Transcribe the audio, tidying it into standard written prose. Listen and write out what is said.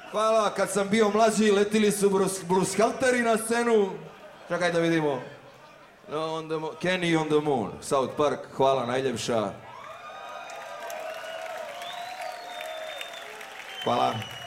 Hvala, kad sam bio mlađi letili su brushalteri na scenu. Čekaj da vidimo. Kenny on the Moon, South Park, hvala najljepša. Hvala.